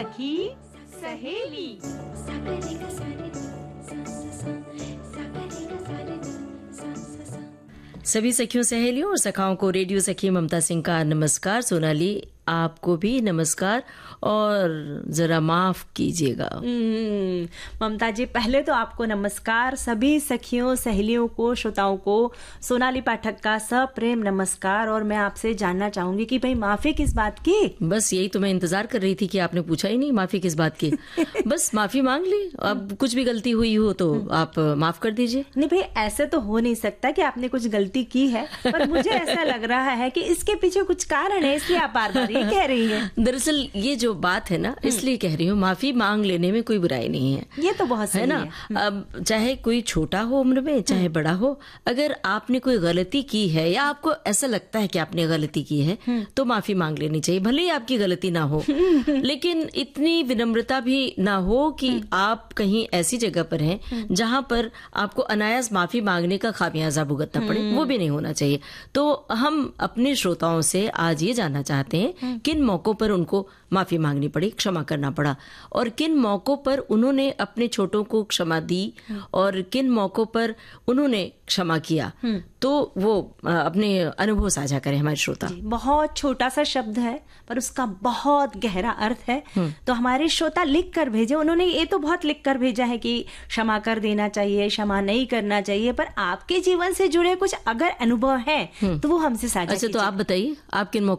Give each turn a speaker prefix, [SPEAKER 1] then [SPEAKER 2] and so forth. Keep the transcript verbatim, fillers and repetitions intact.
[SPEAKER 1] सखी सहेली।
[SPEAKER 2] सभी सखियों सहेलियों और सखाओं को रेडियो सखी ममता सिंह का नमस्कार। सोनाली, आपको भी नमस्कार और जरा माफ कीजिएगा।
[SPEAKER 1] ममता जी, पहले तो आपको नमस्कार, सभी सखियों सहेलियों को, श्रोताओं को सोनाली पाठक का सप्रेम नमस्कार। और मैं आपसे जानना चाहूंगी कि भाई माफी किस बात की?
[SPEAKER 2] बस यही तो मैं इंतजार कर रही थी कि आपने पूछा ही नहीं माफी किस बात की। बस माफी मांग ली। अब कुछ भी गलती हुई हो तो आप माफ कर दीजिए।
[SPEAKER 1] नहीं भाई, ऐसे तो हो नहीं सकता कि आपने कुछ गलती की है, पर मुझे ऐसा लग रहा है कि इसके पीछे कुछ कारण है, इसलिए आप बार बार ये कह रही है।
[SPEAKER 2] दरअसल ये जो बात है ना, इसलिए कह रही हूँ, माफी मांग लेने में कोई बुराई नहीं है।
[SPEAKER 1] ये तो बहुत सही
[SPEAKER 2] है ना। अब चाहे कोई छोटा हो उम्र में, चाहे बड़ा हो, अगर आपने कोई गलती की है या आपको ऐसा लगता है कि आपने गलती की है तो माफी मांग लेनी चाहिए, भले ही आपकी गलती ना हो। लेकिन इतनी विनम्रता भी ना हो कि आप कहीं ऐसी जगह पर हैं जहां पर आपको अनायास माफी मांगने का खामियाजा भुगतना पड़े, वो भी नहीं होना चाहिए। तो हम अपने श्रोताओं से आज ये जानना चाहते हैं किन मौकों पर उनको माफी मांगनी पड़ी, क्षमा करना पड़ा, और किन मौकों पर उन्होंने अपने छोटों को क्षमा दी और किन मौकों पर उन्होंने क्षमा किया। तो वो अपने अनुभव साझा करें हमारे श्रोता।
[SPEAKER 1] बहुत छोटा सा शब्द है पर उसका बहुत गहरा अर्थ है। तो हमारे श्रोता लिख कर भेजे। उन्होंने ये तो बहुत लिख कर भेजा है कि क्षमा कर देना चाहिए, क्षमा नहीं करना चाहिए, पर आपके जीवन से जुड़े कुछ अगर अनुभव है तो वो हमसे साझा कीजिए।
[SPEAKER 2] अच्छा, तो आप बताइए, आप किन मौकों